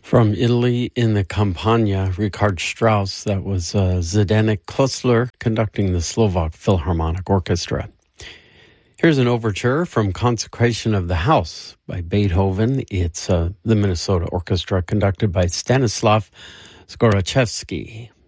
From Italy in the Campagna, Richard Strauss, that was Zdeněk Klusler conducting the Slovak Philharmonic Orchestra. Here's an overture from Consecration of the House by Beethoven. It's the Minnesota Orchestra conducted by Stanislav Zgorachevsky.